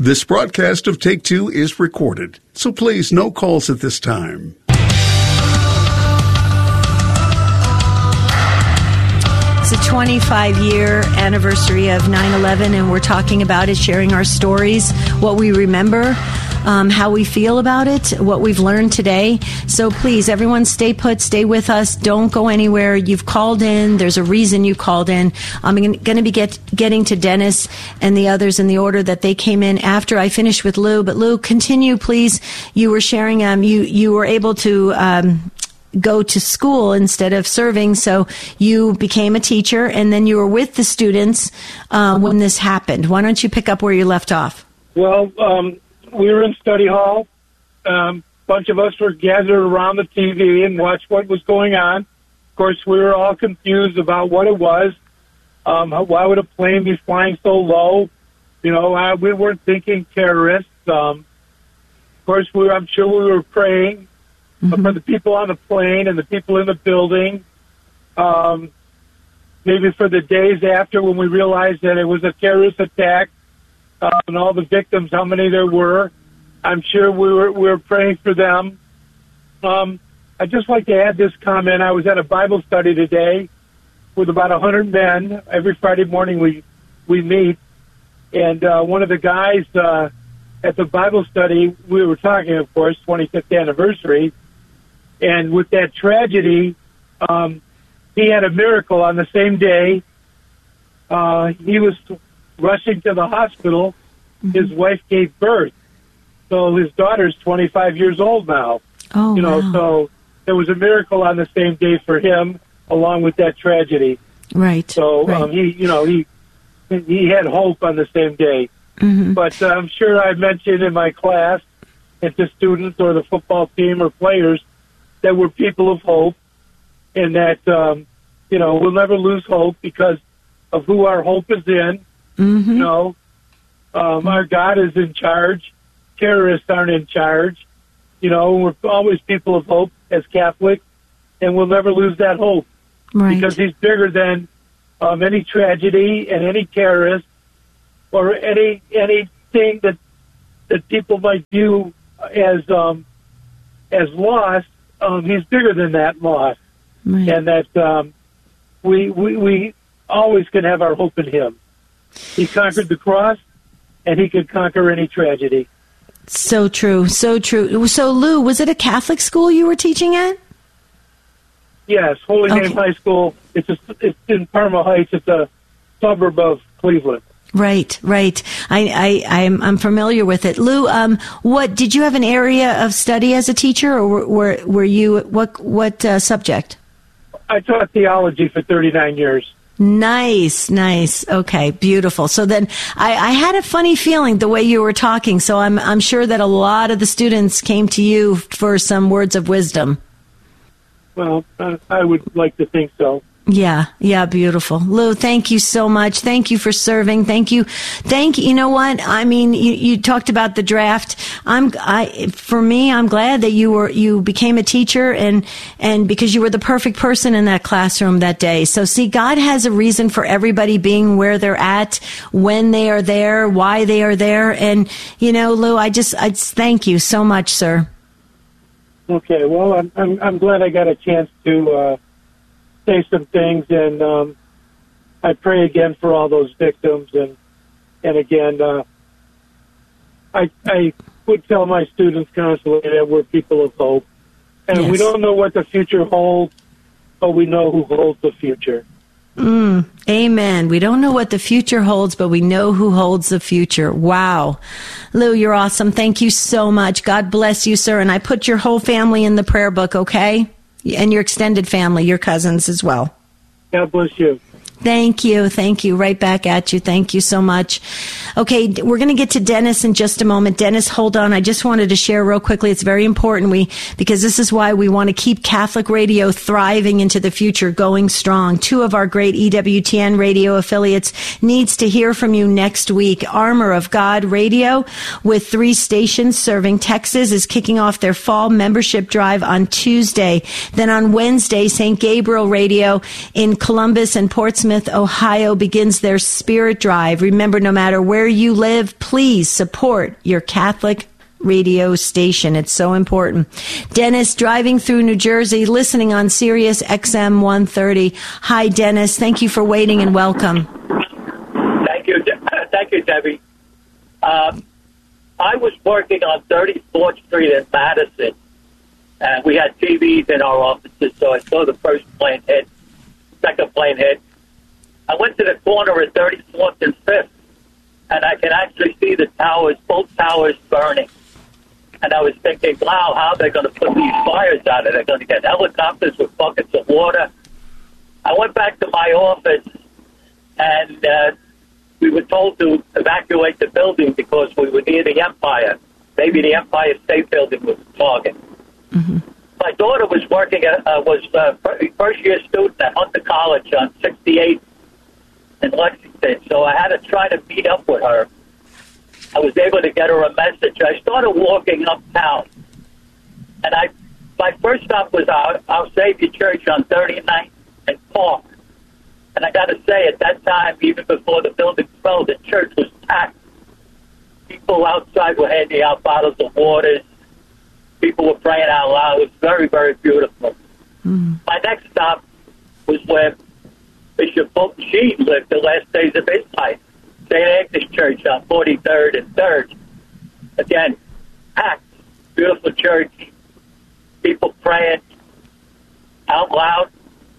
This broadcast of Take Two is recorded, so please no calls at this time. It's a 25-year anniversary of 9/11, and we're talking about it, sharing our stories, what we remember, how we feel about it, what we've learned today. So please, everyone, stay put, stay with us. Don't go anywhere. You've called in. There's a reason you called in. I'm going to be getting to Dennis and the others in the order that they came in after I finish with Lou. But Lou, continue, please. You were sharing, you were able to go to school instead of serving, so you became a teacher, and then you were with the students when this happened. Why don't you pick up where you left off? Well, we were in study hall. Bunch of us were gathered around the TV and watched what was going on. Of course, we were all confused about what it was. Why would a plane be flying so low? You know, we weren't thinking terrorists. Of course, I'm sure we were praying for the people on the plane and the people in the building. Maybe for the days after, when we realized that it was a terrorist attack, and all the victims, how many there were. I'm sure we were praying for them. I'd just like to add this comment. I was at a Bible study today with about 100 men. Every Friday morning we meet. And one of the guys at the Bible study, we were talking, of course, 25th anniversary. And with that tragedy, he had a miracle on the same day. He was rushing to the hospital. His wife gave birth. So his daughter's 25 years old now. Oh, wow. So there was a miracle on the same day for him, along with that tragedy. Right. So right. He had hope on the same day. Mm-hmm. But I'm sure I mentioned in my class, and to students or the football team or players, that we're people of hope, and that we'll never lose hope because of who our hope is in. Mm-hmm. Our God is in charge. Terrorists aren't in charge. We're always people of hope as Catholics, and we'll never lose that hope. Right. Because He's bigger than any tragedy and any terrorist or anything that people might view as loss. He's bigger than that loss, right. and that we always can have our hope in Him. He conquered the cross, and He could conquer any tragedy. So true, so true. So, Lou, was it a Catholic school you were teaching at? Yes, Holy Name High School. It's in Parma Heights. It's a suburb of Cleveland. Right. I'm familiar with it. Lou, what did you have an area of study as a teacher, or were you what subject? I taught theology for 39 years. Nice. Okay, beautiful. So then I had a funny feeling the way you were talking, so I'm sure that a lot of the students came to you for some words of wisdom. Well, I would like to think so. Yeah, beautiful. Lou, thank you so much. Thank you for serving. Thank you. You know what? I mean, you talked about the draft. For me, I'm glad that you became a teacher and because you were the perfect person in that classroom that day. So see, God has a reason for everybody being where they're at, when they are there, why they are there. And, Lou, I just thank you so much, sir. Okay. Well, I'm glad I got a chance to, say some things, and I pray again for all those victims, and again, I would tell my students constantly that we're people of hope, and yes. We don't know what the future holds, but we know who holds the future. Amen. We don't know what the future holds, but we know who holds the future. Wow. Lou, you're awesome. Thank you so much. God bless you, sir, and I put your whole family in the prayer book, okay? And your extended family, your cousins as well. God bless you. Thank you. Right back at you. Thank you so much. Okay, we're going to get to Dennis in just a moment. Dennis, hold on. I just wanted to share real quickly. It's very important because this is why we want to keep Catholic radio thriving into the future, going strong. 2 of our great EWTN radio affiliates needs to hear from you next week. Armor of God Radio, with 3 stations serving Texas, is kicking off their fall membership drive on Tuesday. Then on Wednesday, St. Gabriel Radio in Columbus and Portsmouth Plymouth, Ohio begins their Spirit Drive. Remember, no matter where you live, please support your Catholic radio station. It's so important. Dennis, driving through New Jersey, listening on Sirius XM 130. Hi, Dennis. Thank you for waiting and welcome. Thank you, Debbie. I was working on 34th Street in Madison, and we had TVs in our offices, so I saw the first plane hit, second plane hit. I went to the corner at 34th and 5th, and I can actually see the towers, both towers burning. And I was thinking, wow, how are they going to put these fires out? Are they going to get helicopters with buckets of water? I went back to my office, and we were told to evacuate the building because we were near the Empire. Maybe the Empire State Building was the target. Mm-hmm. My daughter was working was a first-year student at Hunter College on 68th in Lexington, so I had to try to meet up with her. I was able to get her a message. I started walking uptown, and my first stop was our Savior Church on 39th and Park. And I got to say, at that time, even before the building fell, the church was packed. People outside were handing out bottles of waters. People were praying out loud. It was very, very beautiful. Mm-hmm. My next stop was where Bishop Fulton Sheen lived the last days of his life. St. Agnes Church on 43rd and 3rd. Again, packed, beautiful church. People praying out loud.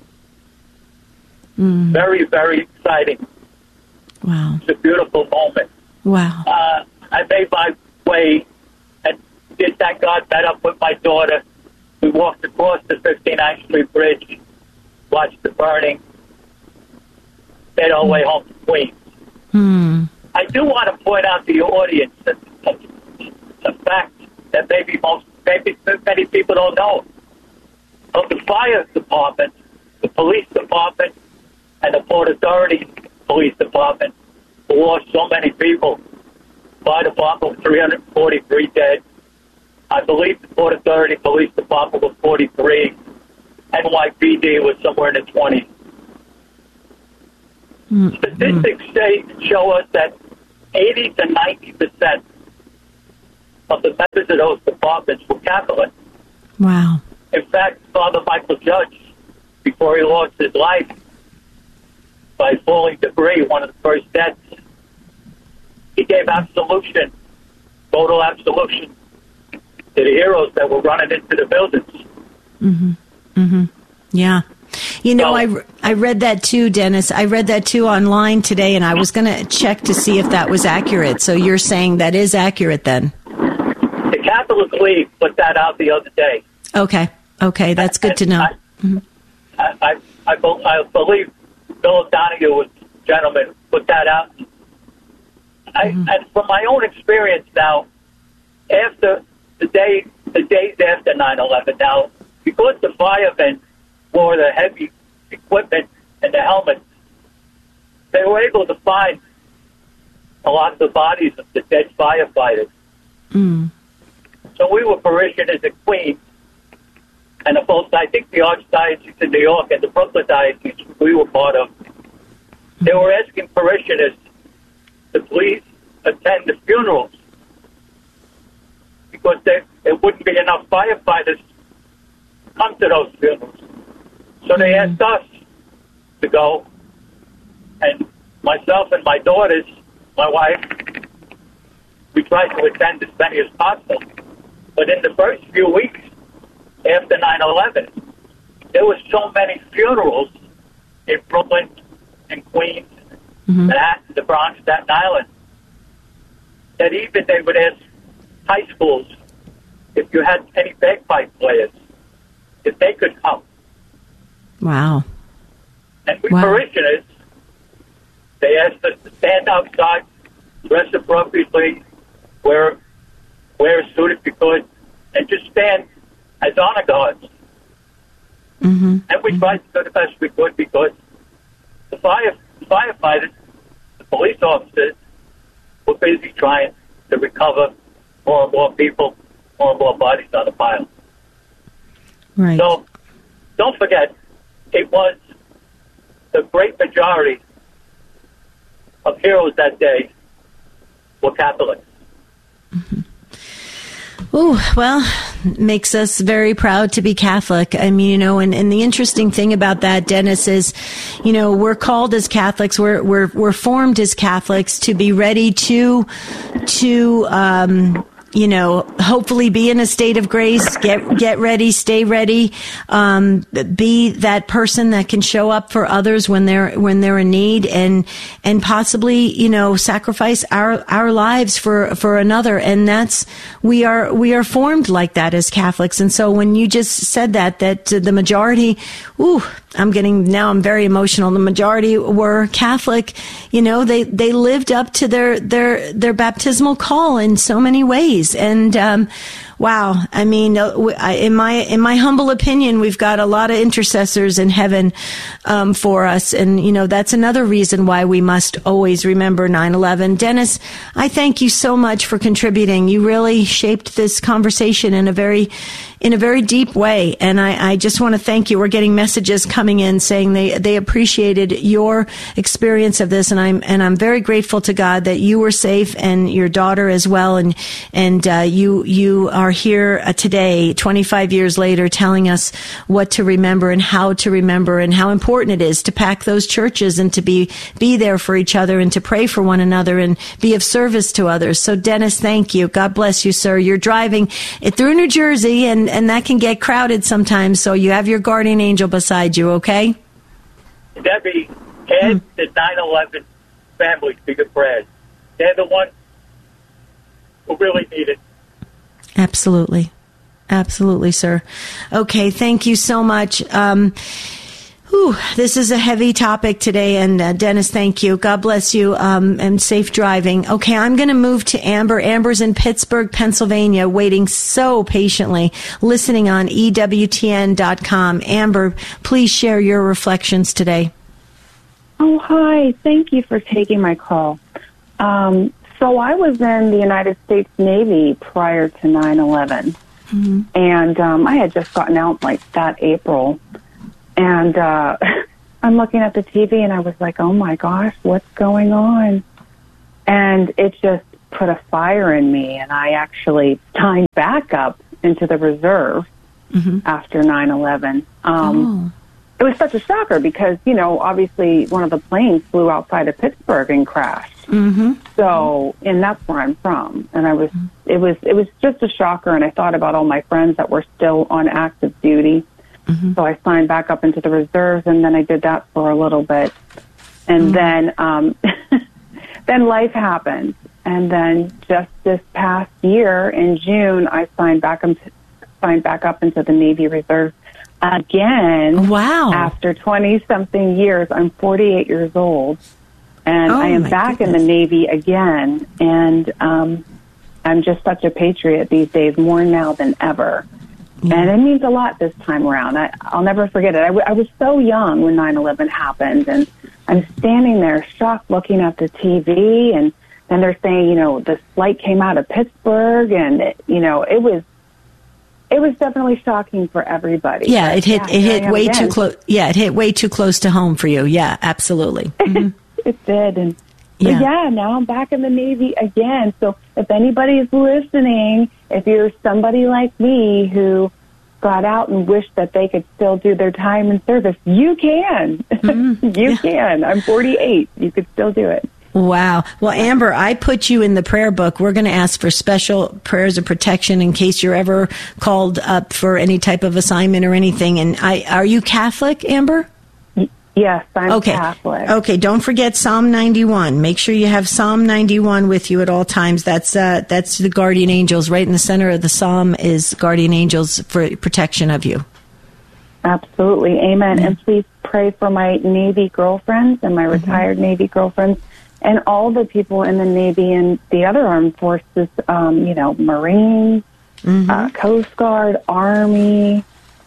Mm. Very, very exciting. Wow. It's a beautiful moment. Wow. I made my way and did thank God, met up with my daughter. We walked across the 59th Street Bridge, watched the burning, made our way home to Queens. Mm. I do want to point out to the audience that a fact that maybe many people don't know. Of the fire department, the police department, and the Port Authority Police Department lost so many people. Fire department was 343 dead. I believe the Port Authority Police Department was 43. NYPD was somewhere in the 20s. Mm-hmm. Statistics show us that 80 to 90% of the members of those departments were Catholic. Wow. In fact, Father Michael Judge, before he lost his life by falling debris, one of the first deaths, he gave absolution, total absolution, to the heroes that were running into the buildings. Mm-hmm. Mm-hmm. Yeah. You know, I read that too, Dennis. I read that too online today, and I was going to check to see if that was accurate. So you're saying that is accurate then? The Catholic League put that out the other day. Okay. Okay, that's good to know. I believe Bill Donahue was the gentleman put that out. And from my own experience now, after the days after 9/11, now because the firemen wore the heavy equipment and the helmets, they were able to find a lot of the bodies of the dead firefighters. Mm. So we were parishioners at Queens, and both, I think the Archdiocese of New York and the Brooklyn Diocese we were part of, they were asking parishioners to please attend the funerals because there wouldn't be enough firefighters to come to those funerals. So they asked us to go, and myself and my daughters, my wife, we tried to attend as many as possible. But in the first few weeks after 9/11, there were so many funerals in Brooklyn and Queens, Manhattan, the Bronx, Staten Island, that even they would ask high schools if you had any bagpipe players, if they could come. Wow. And we parishioners, they asked us to stand outside, dress appropriately, wear a suit if you could, and just stand as honor guards. Mm-hmm. And we tried to do the best we could because the firefighters, the police officers, were busy trying to recover more and more people, more and more bodies on the pile. Right. So don't forget, it was the great majority of heroes that day were Catholics. Mm-hmm. Oh, well, makes us very proud to be Catholic. I mean, and the interesting thing about that, Dennis, is, we're called as Catholics, we're formed as Catholics to be ready to hopefully be in a state of grace, get ready, stay ready, be that person that can show up for others when they're in need, and possibly, sacrifice our lives for another. And we are formed like that as Catholics. And so when you just said that the majority, I'm very emotional. The majority were Catholic. They lived up to their baptismal call in so many ways. And, wow. I mean, in my humble opinion, we've got a lot of intercessors in heaven, for us. And, that's another reason why we must always remember 9/11. Dennis, I thank you so much for contributing. You really shaped this conversation in a very deep way. And I just want to thank you. We're getting messages coming in saying they appreciated your experience of this. And I'm very grateful to God that you were safe, and your daughter as well. And you are here today, 25 years later, telling us what to remember and how to remember, and how important it is to pack those churches and to be there for each other and to pray for one another and be of service to others. So Dennis, thank you. God bless you, sir. You're driving through New Jersey, and that can get crowded sometimes, so you have your guardian angel beside you, okay? Debbie, add the 9/11 family to the prayers. They're the ones who really need it. Absolutely. Absolutely, sir. Okay, thank you so much. This is a heavy topic today, and Dennis, thank you. God bless you, and safe driving. Okay, I'm going to move to Amber. Amber's in Pittsburgh, Pennsylvania, waiting so patiently, listening on EWTN.com. Amber, please share your reflections today. Oh, hi. Thank you for taking my call. So I was in the United States Navy prior to 9/11, and I had just gotten out like that April. And I'm looking at the TV, and I was like, oh, my gosh, what's going on? And it just put a fire in me, and I actually signed back up into the reserve after 9/11. It was such a shocker because, obviously one of the planes flew outside of Pittsburgh and crashed. So, and that's where I'm from. And it was just a shocker, and I thought about all my friends that were still on active duty. So I signed back up into the reserves, and then I did that for a little bit. And then life happened. And then just this past year in June, I signed back up into the Navy Reserve again. Wow. After 20-something years. I'm 48 years old, and I am back in the Navy again. And I'm just such a patriot these days, more now than ever. And it means a lot this time around. I'll never forget it. I was so young when 9/11 happened, and I'm standing there shocked looking at the TV, and then they're saying, this flight came out of Pittsburgh, and, it was definitely shocking for everybody. Yeah, it hit way too close. Yeah, it hit way too close to home for you. Yeah, absolutely. It did, and now I'm back in the Navy again. So if anybody's listening, if you're somebody like me who got out and wished that they could still do their time in service, you can. You can. I'm 48. You could still do it. Wow. Well, Amber, I put you in the prayer book. We're going to ask for special prayers of protection in case you're ever called up for any type of assignment or anything. And are you Catholic, Amber? Yes, I'm Catholic. Okay, don't forget Psalm 91. Make sure you have Psalm 91 with you at all times. That's the guardian angels. Right in the center of the psalm is guardian angels for protection of you. Absolutely. Amen. And please pray for my Navy girlfriends and my retired Navy girlfriends and all the people in the Navy and the other armed forces, Marines, Coast Guard, Army,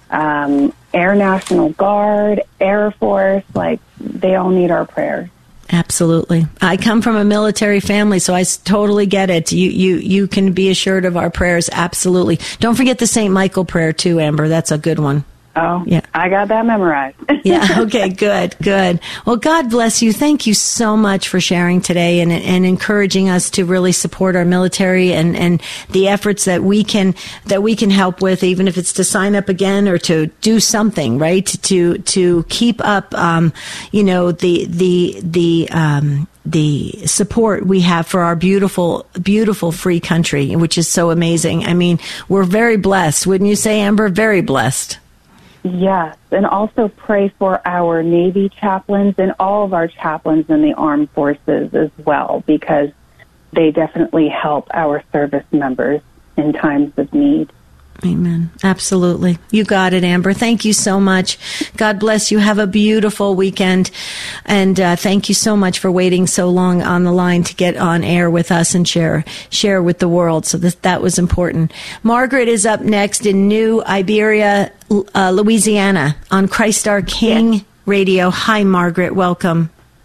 Air National Guard, Air Force, they all need our prayers. Absolutely. I come from a military family, so I totally get it. You can be assured of our prayers. Absolutely. Don't forget the St. Michael prayer too, Amber. That's a good one. Oh, Yeah. I got that memorized. Yeah. Okay. Good. Good. Well, God bless you. Thank you so much for sharing today and encouraging us to really support our military and the efforts that we can help with, even if it's to sign up again or to do something, right? To keep up, the support we have for our beautiful, beautiful free country, which is so amazing. I mean, we're very blessed. Wouldn't you say, Amber? Very blessed. Yes, and also pray for our Navy chaplains and all of our chaplains in the armed forces as well, because they definitely help our service members in times of need. Amen. Absolutely. You got it, Amber. Thank you so much. God bless you. Have a beautiful weekend. And thank you so much for waiting so long on the line to get on air with us and share with the world. So that was important. Margaret is up next in New Iberia, Louisiana on Christ Our King Radio. Hi, Margaret. Welcome.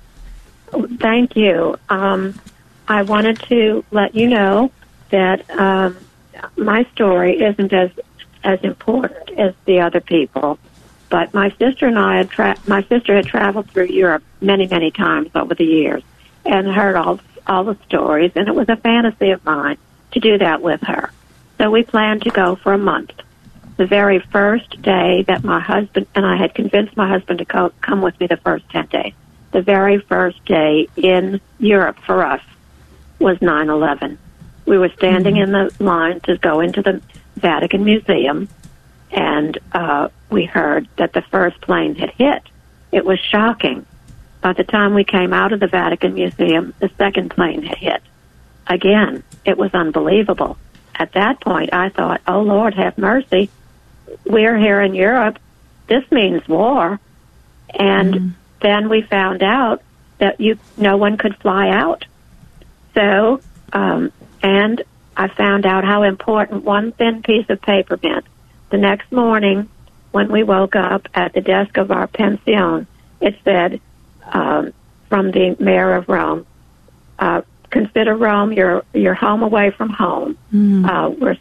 Thank you. I wanted to let you know that my story isn't as important as the other people, but my sister and I my sister had traveled through Europe many, many times over the years and heard all the stories, and it was a fantasy of mine to do that with her. So we planned to go for a month. The very first day that my husband and I had convinced my husband to come with me the first 10 days, the very first day in Europe for us was 9/11. We were standing in the line to go into the Vatican Museum, and we heard that the first plane had hit. It was shocking. By the time we came out of the Vatican Museum, the second plane had hit. Again, it was unbelievable. At that point, I thought, oh, Lord, have mercy. We're here in Europe. This means war. And then we found out that no one could fly out. So, and I found out how important one thin piece of paper meant. The next morning, when we woke up at the desk of our pension, it said, from the mayor of Rome, consider Rome your home away from home. We're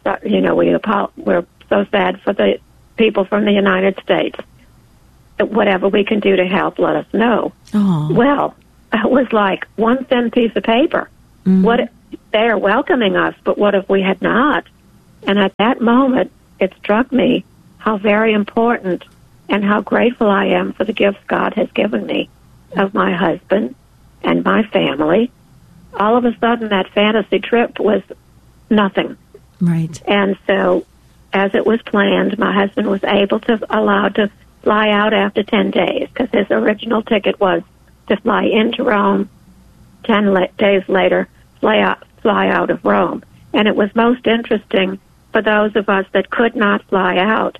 so sad for the people from the United States. Whatever we can do to help, let us know. Oh. Well, it was like one thin piece of paper. What they are welcoming us, but what if we had not? And at that moment, it struck me how very important and how grateful I am for the gifts God has given me of my husband and my family. All of a sudden, that fantasy trip was nothing. Right. And so, as it was planned, my husband was allowed to fly out after 10 days, because his original ticket was to fly into Rome, 10 days later, fly out of Rome. And it was most interesting for those of us that could not fly out.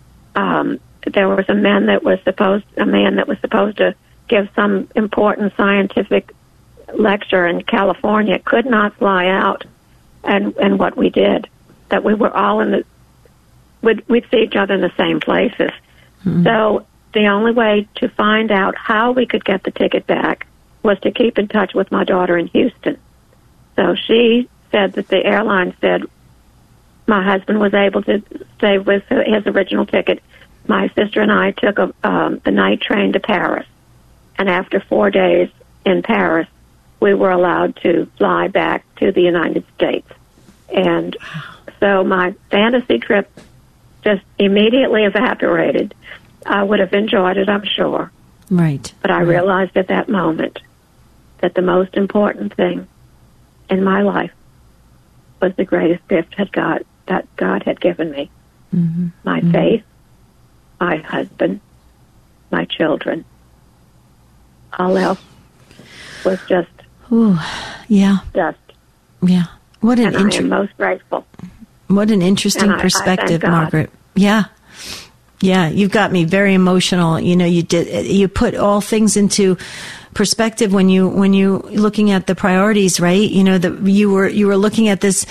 There was a man that was supposed to give some important scientific lecture in California, could not fly out. And what we did, that we were all we'd see each other in the same places. So the only way to find out how we could get the ticket back was to keep in touch with my daughter in Houston. So she said that the airline said my husband was able to stay with his original ticket. My sister and I took the night train to Paris. And after 4 days in Paris, we were allowed to fly back to the United States. And so my fantasy trip just immediately evaporated. I would have enjoyed it, I'm sure. Right. But I realized at that moment that the most important thing in my life was the greatest gift that God had given me. My faith, my husband, my children. All else was just dust. Yeah. What an I am most grateful. What an interesting perspective, Margaret. Yeah. Yeah, you've got me very emotional. You know, you put all things into perspective when you looking at the priorities, right? You know, you were looking at this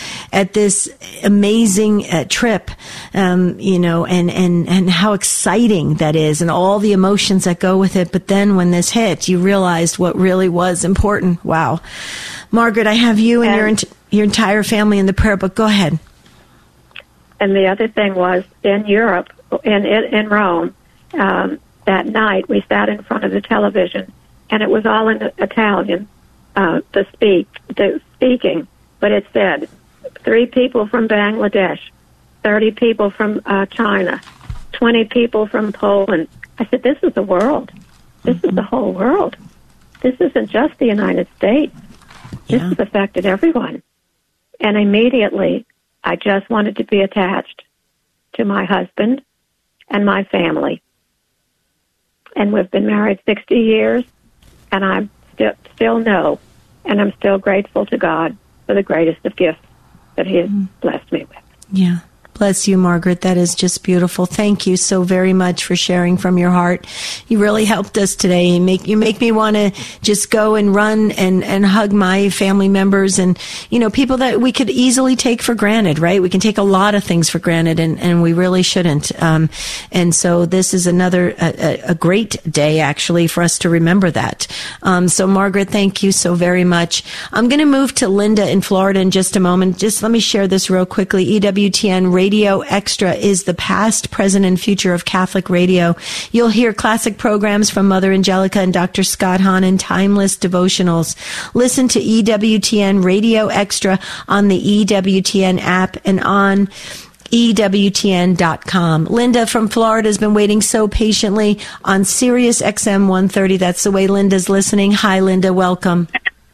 amazing trip, you know, and how exciting that is, and all the emotions that go with it. But then when this hit, you realized what really was important. Wow, Margaret, I have you and your entire family in the prayer book. Go ahead. And the other thing was, in Europe, people in Rome. That night, we sat in front of the television, and it was all in Italian, the speaking, but it said 3 people from Bangladesh, 30 people from China, 20 people from Poland. I said, this is the world. This is the whole world. This isn't just the United States. This has affected everyone. And immediately, I just wanted to be attached to my husband and my family. And we've been married 60 years, and I still know, and I'm still grateful to God for the greatest of gifts that He has blessed me with. Yeah. Bless you, Margaret. That is just beautiful. Thank you so very much for sharing from your heart. You really helped us today. You make me want to just go and run and hug my family members and, people that we could easily take for granted, right? We can take a lot of things for granted and we really shouldn't. And so this is a great day actually for us to remember that. So Margaret, thank you so very much. I'm going to move to Linda in Florida in just a moment. Just let me share this real quickly. EWTN Radio Extra is the past, present, and future of Catholic radio. You'll hear classic programs from Mother Angelica and Dr. Scott Hahn and timeless devotionals. Listen to EWTN Radio Extra on the EWTN app and on EWTN.com. Linda from Florida has been waiting so patiently on Sirius XM 130. That's the way Linda's listening. Hi, Linda. Welcome.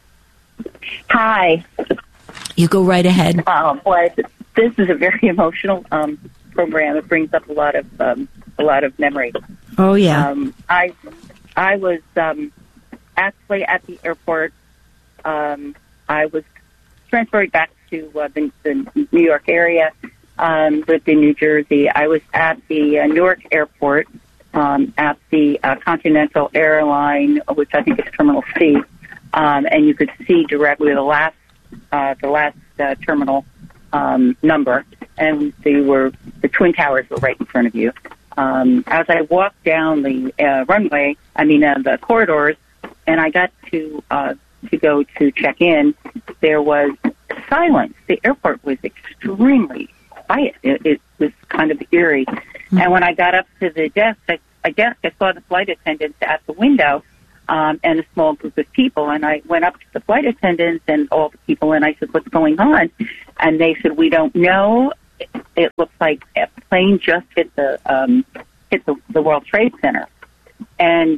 Hi. You go right ahead. This is a very emotional program. It brings up a lot of memory. Oh yeah. I was actually at the airport. I was transferred back to the New York area. Lived in New Jersey. I was at the Newark airport at the Continental Airline, which I think is Terminal C, and you could see directly the last terminal number, and the Twin Towers were right in front of you. As I walked down the the corridors, and I got to go to check in, there was silence. The airport was extremely quiet. It was kind of eerie. Mm-hmm. And when I got up to the desk, I saw the flight attendants at the window, and a small group of people. And I went up to the flight attendants and all the people, and I said, "What's going on?" And they said, "We don't know. It looks like a plane just hit the World Trade Center." And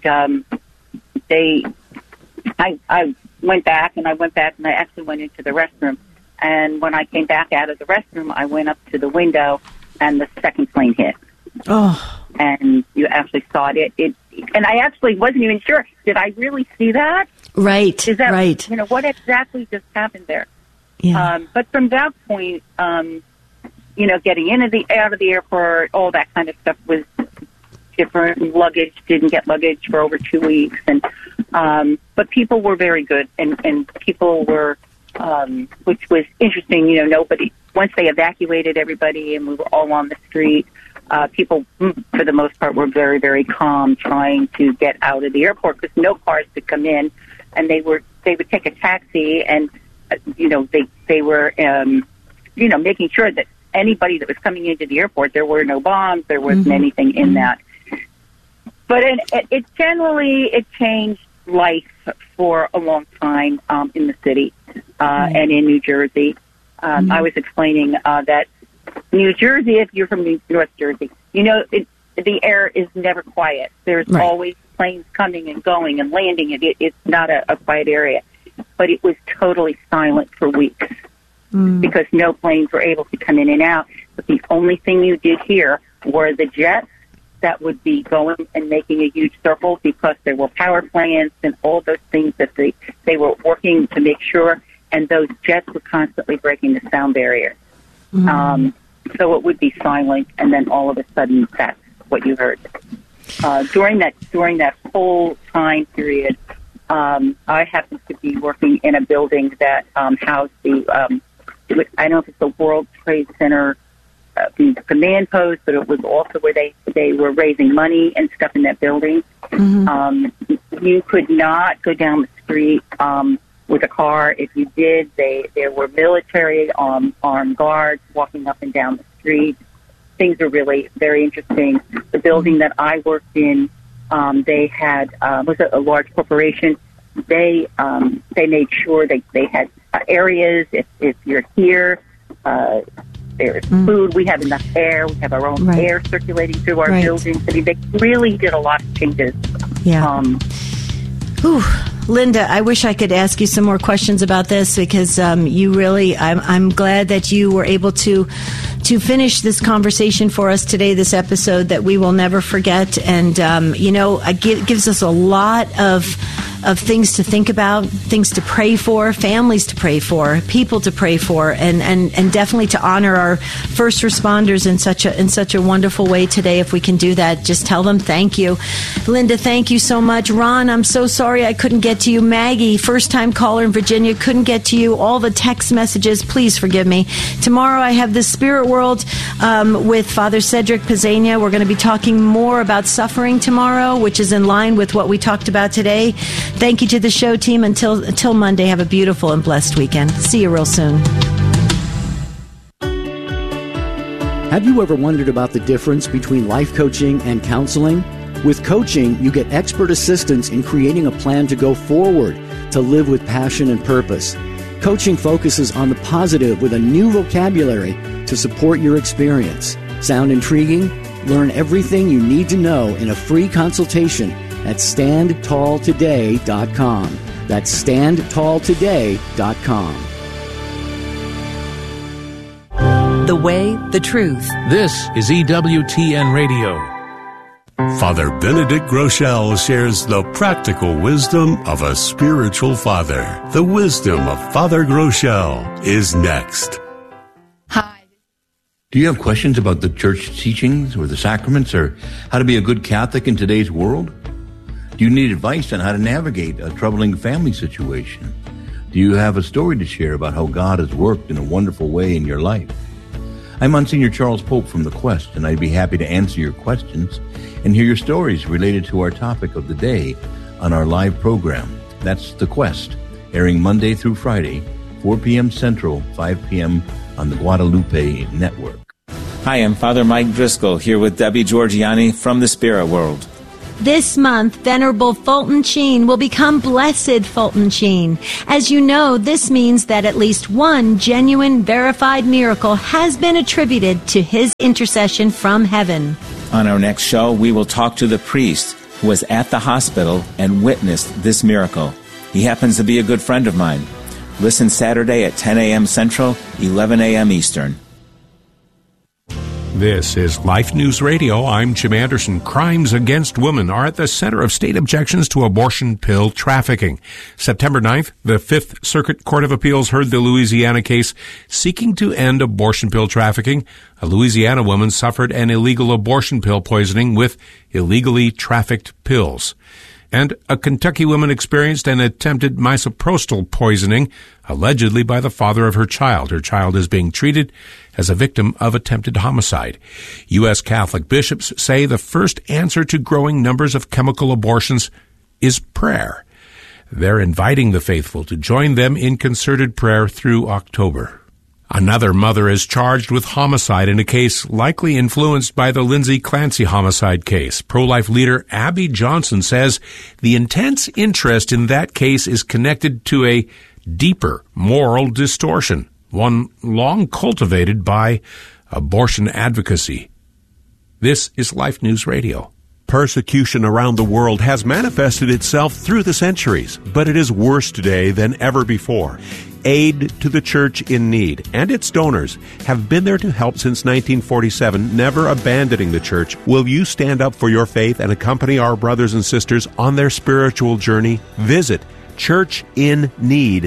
I went back, and I actually went into the restroom. And when I came back out of the restroom, I went up to the window, and the second plane hit. Oh. And you actually saw it. And I actually wasn't even sure. Did I really see that? Right. Is that right? What exactly just happened there? Yeah. But from that point, getting out of the airport, all that kind of stuff was different. Luggage, didn't get luggage for over 2 weeks, and but people were very good, and people were, which was interesting. Nobody, once they evacuated everybody, and we were all on the street. People, for the most part, were very, very calm, trying to get out of the airport because no cars could come in, and they would take a taxi, and they were making sure that anybody that was coming into the airport, there were no bombs, there wasn't anything in that. But it generally changed life for a long time in the city and in New Jersey. I was explaining that New Jersey, if you're from North Jersey, the air is never quiet. There's always planes coming and going and landing. It's not a quiet area. But it was totally silent for weeks because no planes were able to come in and out. But the only thing you did hear were the jets that would be going and making a huge circle because there were power plants and all those things that they were working to make sure. And those jets were constantly breaking the sound barrier. So it would be silent, and then all of a sudden, that's what you heard. During that whole time period, I happened to be working in a building that housed I don't know if it's the World Trade Center the command post, but it was also where they were raising money and stuff in that building. You could not go down the street with a car. If you did, there were military armed guards walking up and down the street. things are really very interesting. The building that I worked in, they had was a large corporation. They made sure they had areas. If you're here, there's food. We have enough air. We have our own air circulating through our buildings. I mean, they really did a lot of changes. Yeah. Linda, I wish I could ask you some more questions about this because you really, I'm glad that you were able to finish this conversation for us today, this episode that we will never forget. And, it gives us a lot of things to think about, things to pray for, families to pray for, people to pray for, and definitely to honor our first responders in such a wonderful way today. If we can do that, just tell them thank you. Linda, thank you so much. Ron, I'm so sorry I couldn't get to you. Maggie, first-time caller in Virginia, couldn't get to you. All the text messages, please forgive me. Tomorrow I have the Spirit World with Father Cedric Pizzania. We're going to be talking more about suffering tomorrow, which is in line with what we talked about today. Thank you to the show team. Until Monday, have a beautiful and blessed weekend. See you real soon. Have you ever wondered about the difference between life coaching and counseling? With coaching, you get expert assistance in creating a plan to go forward, to live with passion and purpose. Coaching focuses on the positive with a new vocabulary to support your experience. Sound intriguing? Learn everything you need to know in a free consultation at StandTallToday.com. That's StandTallToday.com. The way, the truth. This is EWTN Radio. Father Benedict Groeschel shares the practical wisdom of a spiritual father. The wisdom of Father Groeschel is next. Hi. Do you have questions about the church teachings or the sacraments or how to be a good Catholic in today's world? Do you need advice on how to navigate a troubling family situation? Do you have a story to share about how God has worked in a wonderful way in your life? I'm Monsignor Charles Pope from The Quest, and I'd be happy to answer your questions and hear your stories related to our topic of the day on our live program. That's The Quest, airing Monday through Friday, 4 p.m. Central, 5 p.m. on the Guadalupe Network. Hi, I'm Father Mike Driscoll here with Debbie Georgiani from the Spirit World. This month, Venerable Fulton Sheen will become Blessed Fulton Sheen. As you know, this means that at least one genuine, verified miracle has been attributed to his intercession from heaven. On our next show, we will talk to the priest who was at the hospital and witnessed this miracle. He happens to be a good friend of mine. Listen Saturday at 10 a.m. Central, 11 a.m. Eastern. This is Life News Radio. I'm Jim Anderson. Crimes against women are at the center of state objections to abortion pill trafficking. September 9th, the Fifth Circuit Court of Appeals heard the Louisiana case seeking to end abortion pill trafficking. A Louisiana woman suffered an illegal abortion pill poisoning with illegally trafficked pills. And a Kentucky woman experienced an attempted misoprostol poisoning, allegedly by the father of her child. Her child is being treated as a victim of attempted homicide. U.S. Catholic bishops say the first answer to growing numbers of chemical abortions is prayer. They're inviting the faithful to join them in concerted prayer through October. Another mother is charged with homicide in a case likely influenced by the Lindsay Clancy homicide case. Pro-life leader Abby Johnson says the intense interest in that case is connected to a deeper moral distortion, one long cultivated by abortion advocacy. This is Life News Radio. Persecution around the world has manifested itself through the centuries, but it is worse today than ever before. Aid to the Church in Need and its donors have been there to help since 1947, never abandoning the Church. Will you stand up for your faith and accompany our brothers and sisters on their spiritual journey? Visit churchinneed.org.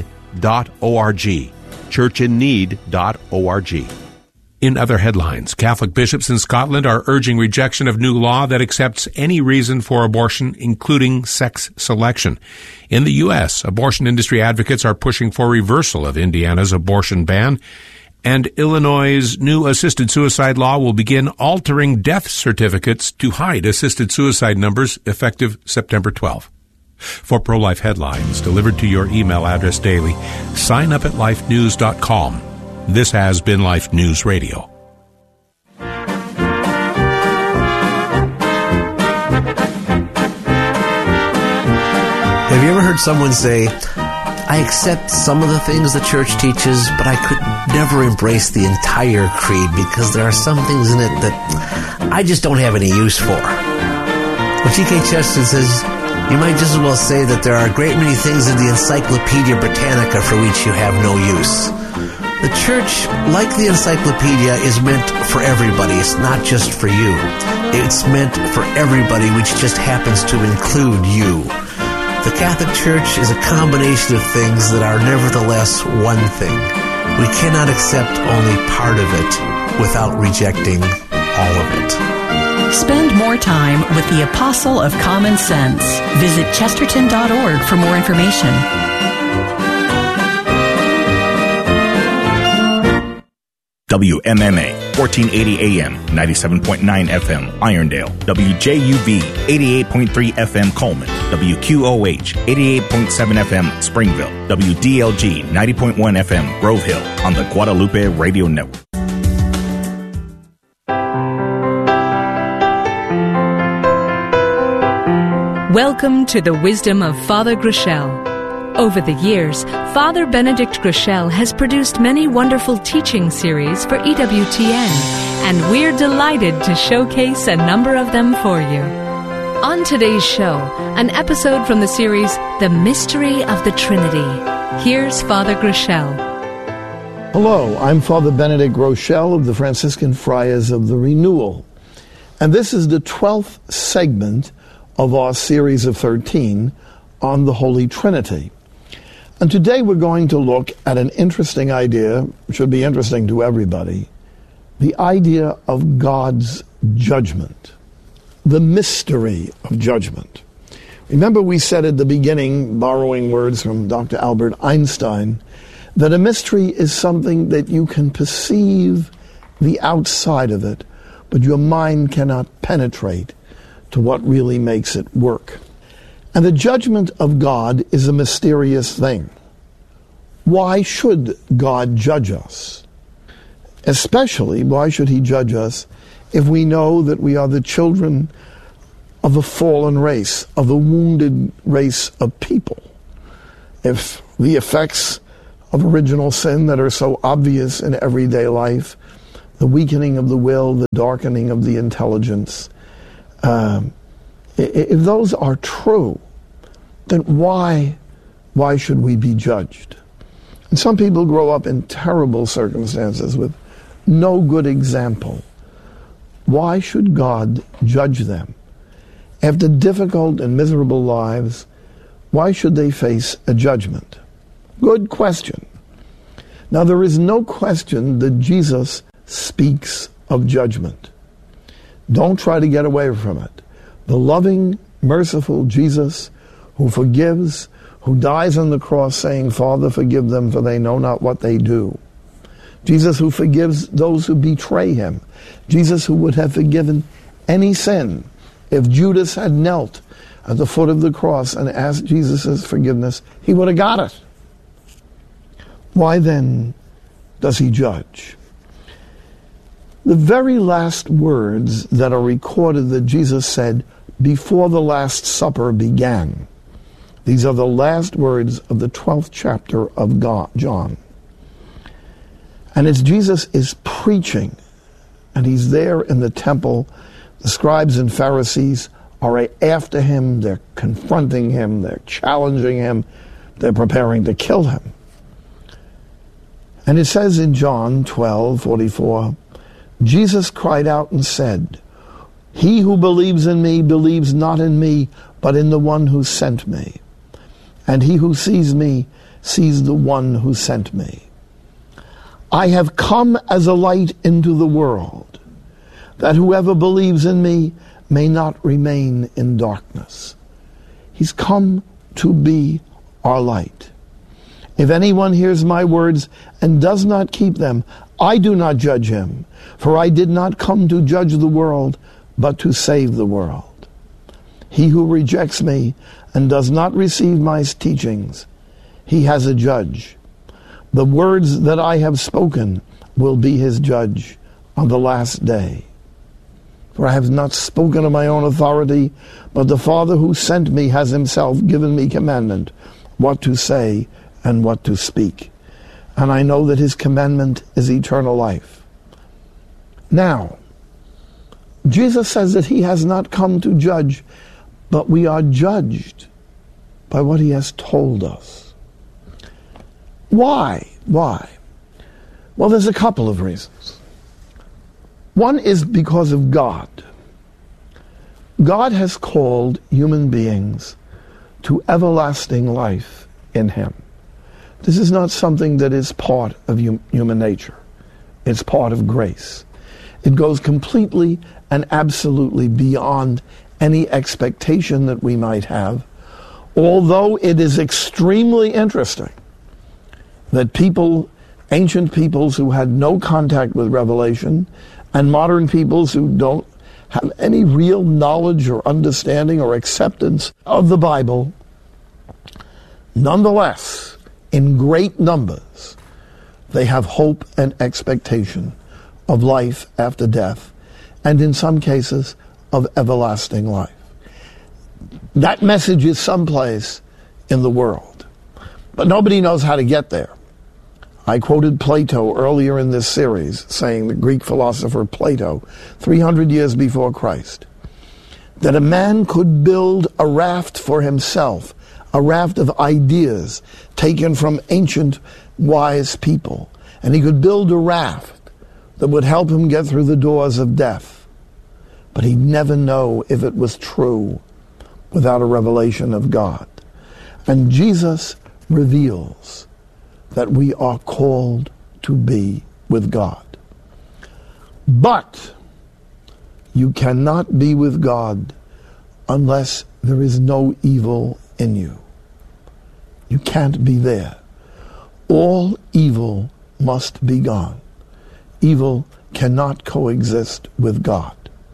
churchinneed.org. In other headlines, Catholic bishops in Scotland are urging rejection of new law that accepts any reason for abortion, including sex selection. In the U.S., abortion industry advocates are pushing for reversal of Indiana's abortion ban, and Illinois' new assisted suicide law will begin altering death certificates to hide assisted suicide numbers effective September 12. For pro-life headlines delivered to your email address daily, sign up at lifenews.com. This has been Life News Radio. Have you ever heard someone say, I accept some of the things the church teaches, but I could never embrace the entire creed because there are some things in it that I just don't have any use for? Well, G.K. Chesterton says, you might just as well say that there are a great many things in the Encyclopedia Britannica for which you have no use. The church, like the encyclopedia, is meant for everybody. It's not just for you. It's meant for everybody, which just happens to include you. The Catholic Church is a combination of things that are nevertheless one thing. We cannot accept only part of it without rejecting all of it. Spend more time with the Apostle of Common Sense. Visit chesterton.org for more information. WMMA, 1480 AM, 97.9 FM, Irondale. WJUV, 88.3 FM, Coleman. WQOH, 88.7 FM, Springville. WDLG, 90.1 FM, Grove Hill, on the Guadalupe Radio Network. Welcome to the Wisdom of Father Groeschel. Over the years, Father Benedict Groeschel has produced many wonderful teaching series for EWTN, and we're delighted to showcase a number of them for you. On today's show, an episode from the series, The Mystery of the Trinity. Here's Father Groeschel. Hello, I'm Father Benedict Groeschel of the Franciscan Friars of the Renewal, and this is the 12th segment of our series of 13 on the Holy Trinity. And today we're going to look at an interesting idea, which should be interesting to everybody, the idea of God's judgment, the mystery of judgment. Remember we said at the beginning, borrowing words from Dr. Albert Einstein, that a mystery is something that you can perceive the outside of it, but your mind cannot penetrate to what really makes it work. And the judgment of God is a mysterious thing. Why should God judge us? Especially, why should he judge us if we know that we are the children of a fallen race, of a wounded race of people? If the effects of original sin that are so obvious in everyday life, the weakening of the will, the darkening of the intelligence, if those are true, then why should we be judged? And some people grow up in terrible circumstances with no good example. Why should God judge them? After difficult and miserable lives, why should they face a judgment? Good question. Now, there is no question that Jesus speaks of judgment. Don't try to get away from it. The loving, merciful Jesus who forgives, who dies on the cross saying, Father, forgive them, for they know not what they do. Jesus who forgives those who betray him. Jesus who would have forgiven any sin. If Judas had knelt at the foot of the cross and asked Jesus' forgiveness, he would have got it. Why then does he judge? The very last words that are recorded that Jesus said before the Last Supper began, these are the last words of the 12th chapter of John. And as Jesus is preaching, and he's there in the temple, the scribes and Pharisees are after him, they're confronting him, they're challenging him, they're preparing to kill him. And it says in John 12:44, Jesus cried out and said, He who believes in me believes not in me, but in the one who sent me. And he who sees me sees the one who sent me. I have come as a light into the world, that whoever believes in me may not remain in darkness. He's come to be our light. If anyone hears my words and does not keep them, I do not judge him, for I did not come to judge the world, but to save the world. He who rejects me and does not receive my teachings, he has a judge. The words that I have spoken will be his judge on the last day. For I have not spoken of my own authority, but the Father who sent me has himself given me commandment what to say and what to speak. And I know that his commandment is eternal life. Now, Jesus says that he has not come to judge, but we are judged by what he has told us. Why? Why? Well, there's a couple of reasons. One is because of God. God has called human beings to everlasting life in him. This is not something that is part of human nature. It's part of grace. It goes completely and absolutely beyond any expectation that we might have, although it is extremely interesting that ancient peoples who had no contact with revelation and modern peoples who don't have any real knowledge or understanding or acceptance of the Bible, nonetheless, in great numbers, they have hope and expectation of life after death, and in some cases, of everlasting life. That message is someplace in the world, but nobody knows how to get there. I quoted Plato earlier in this series, saying the Greek philosopher Plato, 300 years before Christ, that a man could build a raft for himself, a raft of ideas taken from ancient wise people, and he could build a raft that would help him get through the doors of death. But he'd never know if it was true without a revelation of God. And Jesus reveals that we are called to be with God. But you cannot be with God unless there is no evil in you. You can't be there. All evil must be gone. Evil cannot coexist with God.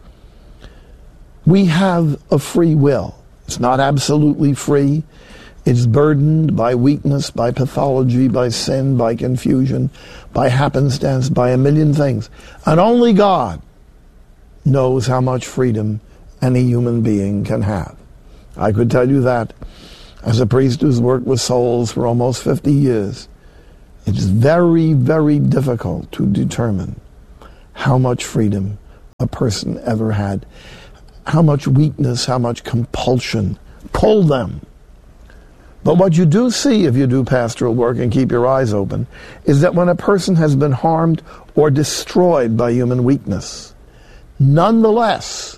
We have a free will. It's not absolutely free. It's burdened by weakness, by pathology, by sin, by confusion, by happenstance, by a million things. And only God knows how much freedom any human being can have. I could tell you that as a priest who's worked with souls for almost 50 years. It's very, very difficult to determine how much freedom a person ever had, how much weakness, how much compulsion pulled them. But what you do see if you do pastoral work and keep your eyes open is that when a person has been harmed or destroyed by human weakness, nonetheless,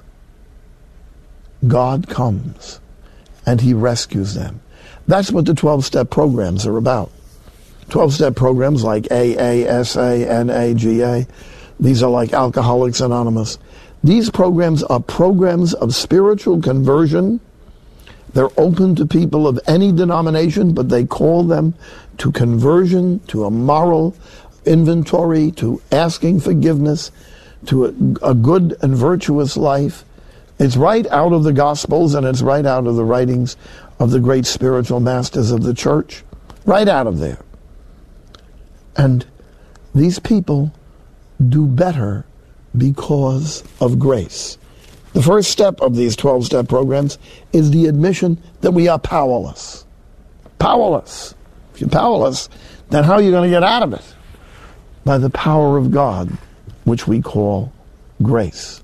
God comes and he rescues them. That's what the 12-step programs are about. 12-step programs like AA, SA, NA, GA, these are like Alcoholics Anonymous. These programs are programs of spiritual conversion. They're open to people of any denomination, but they call them to conversion, to a moral inventory, to asking forgiveness, to a good and virtuous life. It's right out of the Gospels, and it's right out of the writings of the great spiritual masters of the church. Right out of there. And these people do better because of grace. The first step of these 12-step programs is the admission that we are powerless. Powerless. If you're powerless, then how are you going to get out of it? By the power of God, which we call grace.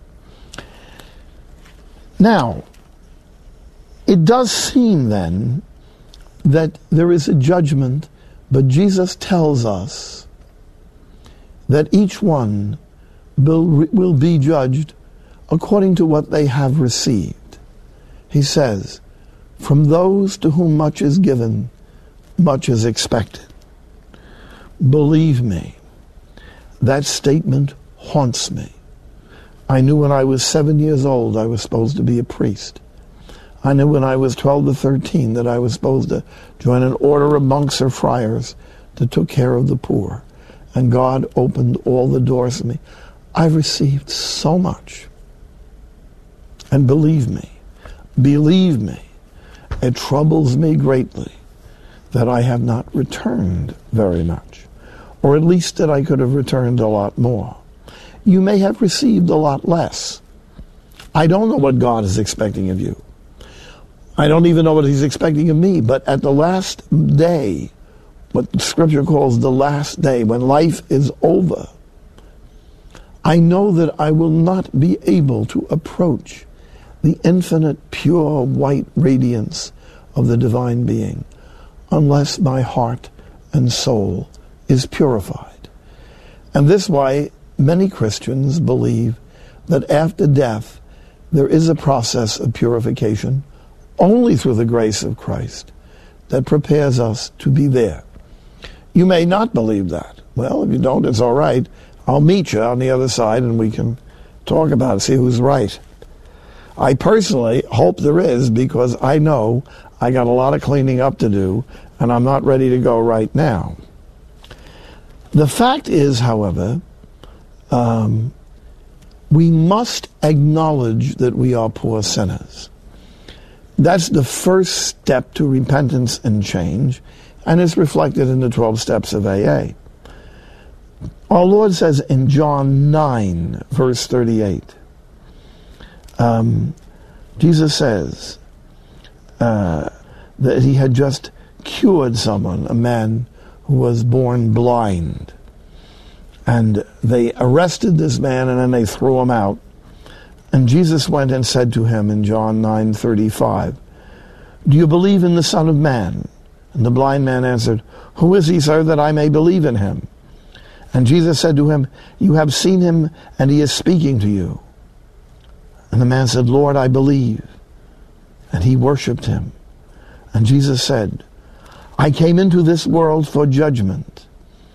Now, it does seem then that there is a judgment, but Jesus tells us that each one will be judged according to what they have received. He says, from those to whom much is given, much is expected. Believe me, that statement haunts me. I knew when I was 7 years old I was supposed to be a priest. I knew when I was 12 to 13 that I was supposed to join an order of monks or friars that took care of the poor. And God opened all the doors to me. I've received so much. And believe me, it troubles me greatly that I have not returned very much, or at least that I could have returned a lot more. You may have received a lot less, I don't know what God is expecting of you. I don't even know what he's expecting of me. But at the last day, what Scripture calls the last day, when life is over, I know that I will not be able to approach the infinite, pure, white radiance of the divine being unless my heart and soul is purified. And this is why many Christians believe that after death there is a process of purification only through the grace of Christ that prepares us to be there. You may not believe that. Well, if you don't, it's all right. I'll meet you on the other side and we can talk about it, see who's right. I personally hope there is, because I know I got a lot of cleaning up to do and I'm not ready to go right now. The fact is, however, we must acknowledge that we are poor sinners. That's the first step to repentance and change, and it's reflected in the 12 steps of AA. Our Lord says in John 9, verse 38, Jesus says that he had just cured someone, a man who was born blind. And they arrested this man and then they threw him out. And Jesus went and said to him in John 9:35, "Do you believe in the Son of Man?" And the blind man answered, "Who is he, sir, that I may believe in him?" And Jesus said to him, "You have seen him, and he is speaking to you." And the man said, "Lord, I believe." And he worshipped him. And Jesus said, "I came into this world for judgment,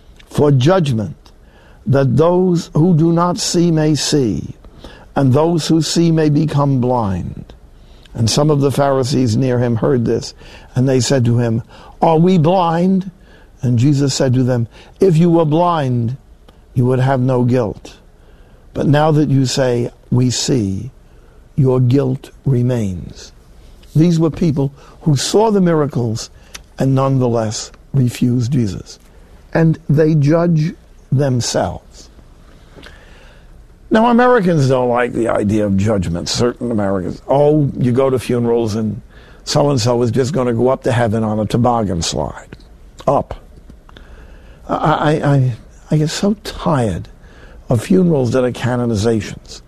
that those who do not see may see, and those who see may become blind." And some of the Pharisees near him heard this, and they said to him, "Are we blind?" And Jesus said to them, "If you were blind, you would have no guilt. But now that you say, 'We see,' your guilt remains." These were people who saw the miracles and nonetheless refused Jesus. And they judge themselves. Now, Americans don't like the idea of judgment. Certain Americans, you go to funerals and so-and-so is just going to go up to heaven on a toboggan slide. Up. I get so tired of funerals that are canonizations.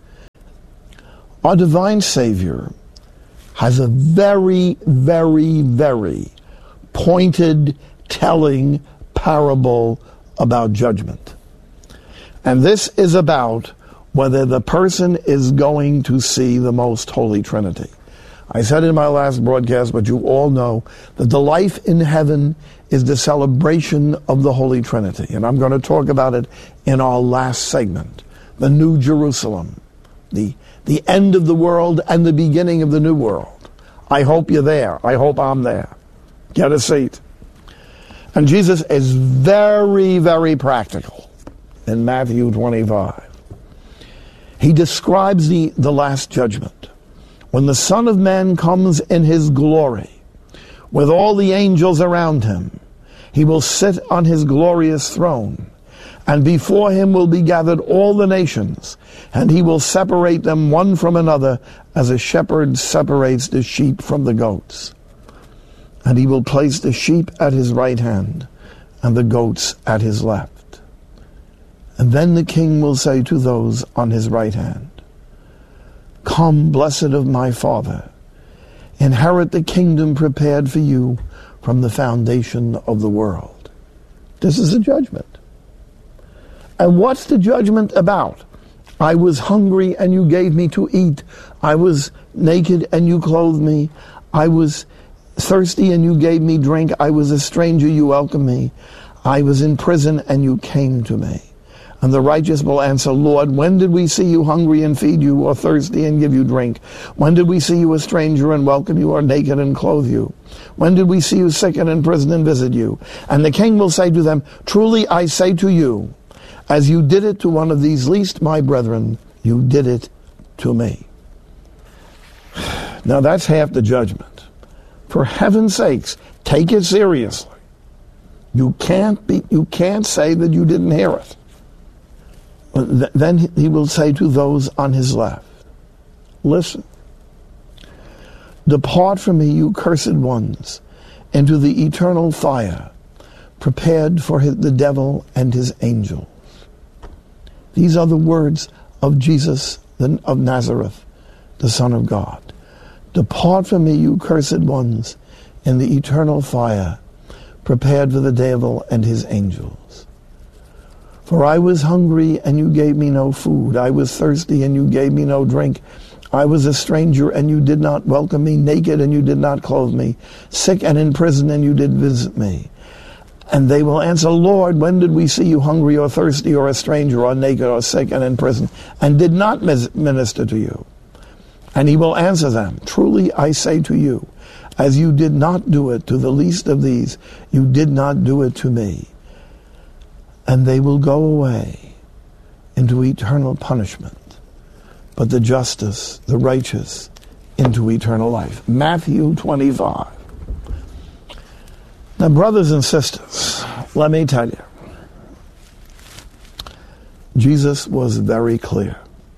Our divine Savior has a very, very, very pointed, telling parable about judgment. And this is about whether the person is going to see the most holy Trinity. I said in my last broadcast, but you all know, that the life in heaven is the celebration of the Holy Trinity. And I'm going to talk about it in our last segment, the New Jerusalem, the end of the world and the beginning of the new world. I hope you're there. I hope I'm there. Get a seat. And Jesus is very, very practical in Matthew 25. He describes the last judgment. When the Son of Man comes in his glory, with all the angels around him, he will sit on his glorious throne, and before him will be gathered all the nations, and he will separate them one from another, as a shepherd separates the sheep from the goats. And he will place the sheep at his right hand, and the goats at his left. And then the king will say to those on his right hand, "Come, blessed of my Father, inherit the kingdom prepared for you from the foundation of the world." This is a judgment. And what's the judgment about? I was hungry and you gave me to eat. I was naked and you clothed me. I was thirsty and you gave me drink. I was a stranger, you welcomed me. I was in prison and you came to me. And the righteous will answer, "Lord, when did we see you hungry and feed you, or thirsty and give you drink? When did we see you a stranger and welcome you, or naked and clothe you? When did we see you sick and in prison and visit you?" And the king will say to them, "Truly I say to you, as you did it to one of these least my brethren, you did it to me." Now that's half the judgment. For heaven's sakes, take it seriously. You can't say that you didn't hear it. Then he will say to those on his left, Listen. Depart from me, you cursed ones, into the eternal fire, prepared for the devil and his angels. These are the words of Jesus of Nazareth, the Son of God. Depart from me, you cursed ones, in the eternal fire, prepared for the devil and his angels. For I was hungry, and you gave me no food. I was thirsty, and you gave me no drink. I was a stranger, and you did not welcome me, naked, and you did not clothe me, sick and in prison, and you did visit me. And they will answer, Lord, when did we see you hungry or thirsty or a stranger or naked or sick and in prison, and did not minister to you? And he will answer them, truly I say to you, as you did not do it to the least of these, you did not do it to me. And they will go away into eternal punishment, but the righteous, into eternal life. Matthew 25. Now, brothers and sisters, let me tell you, Jesus was very clear.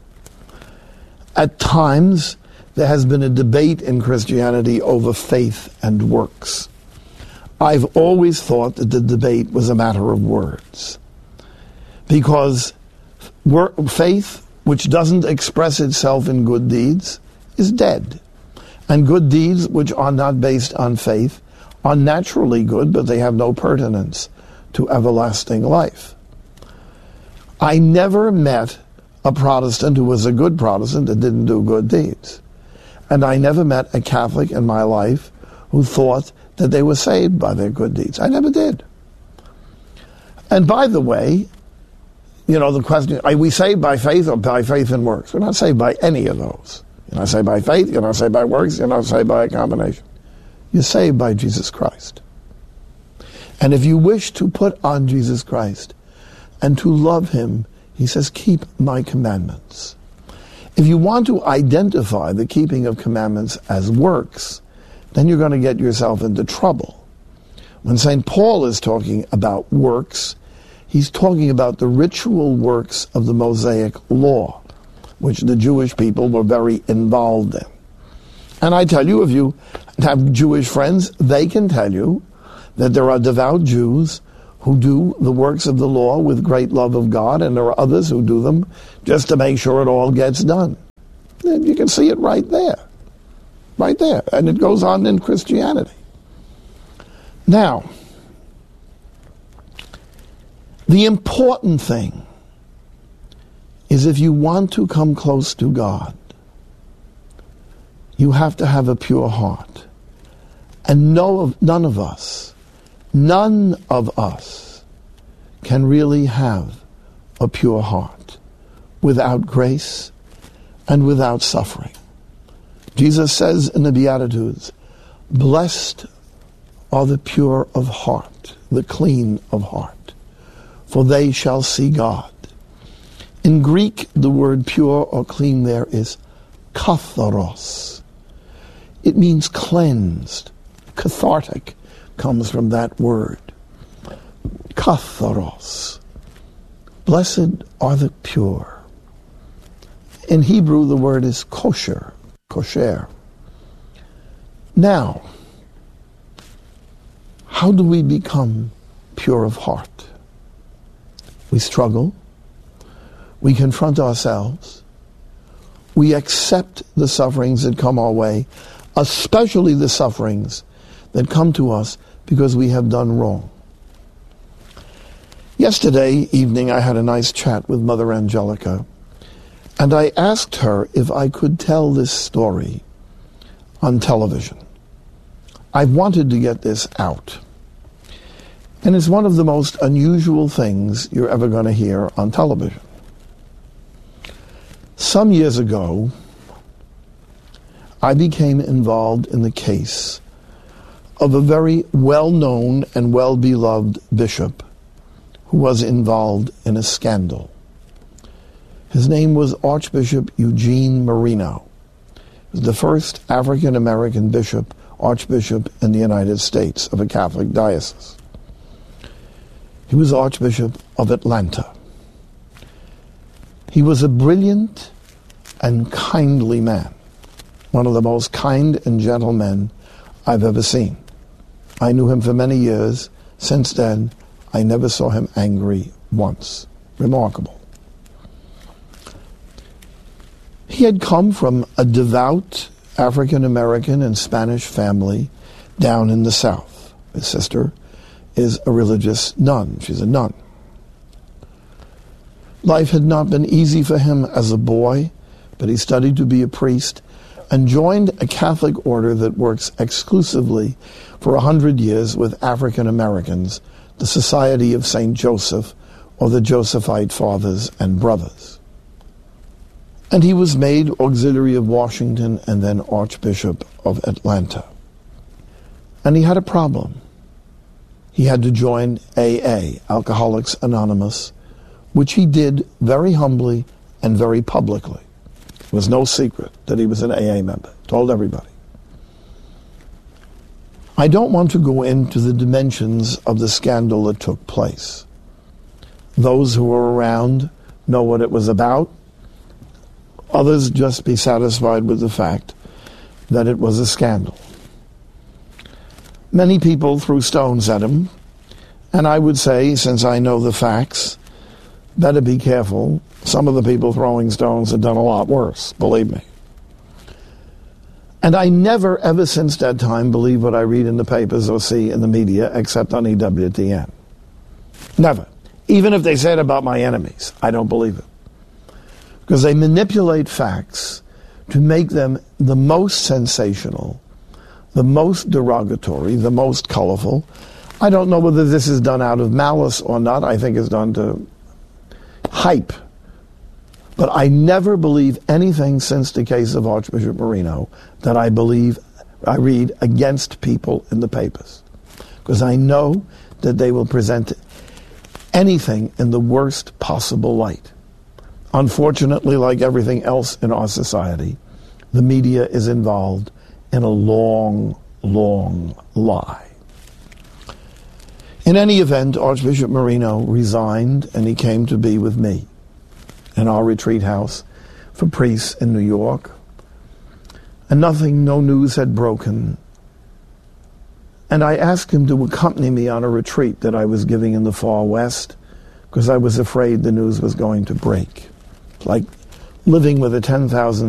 At times, there has been a debate in Christianity over faith and works. I've always thought that the debate was a matter of words, because faith, which doesn't express itself in good deeds, is dead. And good deeds which are not based on faith are naturally good, but they have no pertinence to everlasting life. I never met a Protestant who was a good Protestant that didn't do good deeds. And I never met a Catholic in my life who thought that they were saved by their good deeds. I never did. And by the way, the question, are we saved by faith or by faith and works? We're not saved by any of those. You're not saved by faith, you're not saved by works, you're not saved by a combination. You're saved by Jesus Christ. And if you wish to put on Jesus Christ and to love him, he says, keep my commandments. If you want to identify the keeping of commandments as works, then you're going to get yourself into trouble. When St. Paul is talking about works, he's talking about the ritual works of the Mosaic law, which the Jewish people were very involved in. And I tell you, if you have Jewish friends, they can tell you that there are devout Jews who do the works of the law with great love of God, and there are others who do them just to make sure it all gets done. And you can see it right there. Right there. And it goes on in Christianity. Now, the important thing is, if you want to come close to God, you have to have a pure heart. And none of us can really have a pure heart without grace and without suffering. Jesus says in the Beatitudes, blessed are the pure of heart, the clean of heart, for they shall see God. In Greek, the word pure or clean there is katharos. It means cleansed. Cathartic comes from that word. Katharos. Blessed are the pure. In Hebrew, the word is kosher. Kosher. Now, how do we become pure of heart? We struggle. We confront ourselves. We accept the sufferings that come our way, especially the sufferings that come to us because we have done wrong. Yesterday evening, I had a nice chat with Mother Angelica, and I asked her if I could tell this story on television. I wanted to get this out. And it's one of the most unusual things you're ever going to hear on television. Some years ago, I became involved in the case of a very well-known and well-beloved bishop who was involved in a scandal. His name was Archbishop Eugene Marino. He was the first African-American bishop, archbishop in the United States of a Catholic diocese. He was Archbishop of Atlanta. He was a brilliant and kindly man. One of the most kind and gentle men I've ever seen. I knew him for many years. Since then, I never saw him angry once. Remarkable. He had come from a devout African-American and Spanish family down in the South. His sister is a religious nun. She's a nun. Life had not been easy for him as a boy, but he studied to be a priest and joined a Catholic order that works exclusively for 100 years with African Americans, the Society of St. Joseph, or the Josephite Fathers and Brothers. And he was made Auxiliary of Washington and then Archbishop of Atlanta. And he had a problem. He had to join AA, Alcoholics Anonymous, which he did very humbly and very publicly. It was no secret that he was an AA member. Told everybody. I don't want to go into the dimensions of the scandal that took place. Those who were around know what it was about. Others just be satisfied with the fact that it was a scandal. Many people threw stones at him, and I would say, since I know the facts, better be careful. Some of the people throwing stones have done a lot worse, believe me. And I never, ever since that time, believe what I read in the papers or see in the media, except on EWTN. Never. Even if they say it about my enemies, I don't believe it. Because they manipulate facts to make them the most sensational, the most derogatory, the most colorful. I don't know whether this is done out of malice or not. I think it's done to hype. But I never believe anything since the case of Archbishop Marino that I read against people in the papers. Because I know that they will present anything in the worst possible light. Unfortunately, like everything else in our society, the media is involved in a long, long lie. In any event, Archbishop Marino resigned and he came to be with me in our retreat house for priests in New York. And no news had broken. And I asked him to accompany me on a retreat that I was giving in the far west because I was afraid the news was going to break. Like living with a 10,000